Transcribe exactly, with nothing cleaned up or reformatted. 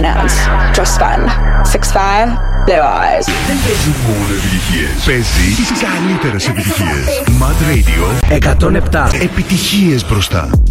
Finance, Just Fun, six five, Blue Eyes. Δεν παίζει μόνο επιτυχίες. Παίζει τις καλύτερες επιτυχίες. Mad Radio εκατόν επτά. Επιτυχίες μπροστά.